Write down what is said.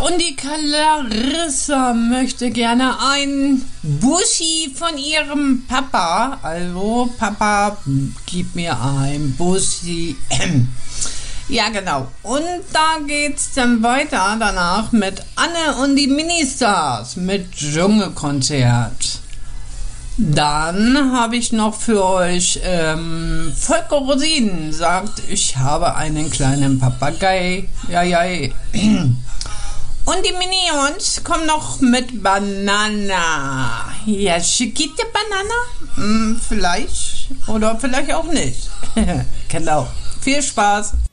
und die Clarissa möchte gerne ein Bussi von ihrem Papa. Also, Papa, gib mir ein Bussi. Ja, genau. Und da geht's dann weiter danach mit Anne und die Ministars mit Dschungelkonzert. Dann habe ich noch für euch Volker Rosin sagt, ich habe einen kleinen Papagei. Ja. Und die Minions kommen noch mit Banana. Ja, Chiquita Banana? Vielleicht oder vielleicht auch nicht. Genau. Viel Spaß.